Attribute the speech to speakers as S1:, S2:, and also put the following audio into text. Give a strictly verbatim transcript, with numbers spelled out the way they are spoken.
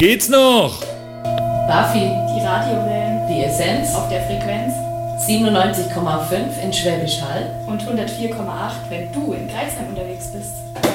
S1: geht's noch?
S2: Buffy,
S3: die Radiowellen,
S2: die Essenz
S3: auf der Frequenz
S2: siebenundneunzig Komma fünf in Schwäbisch Hall
S3: und hundertvier Komma acht, wenn du in Greifsheim unterwegs bist.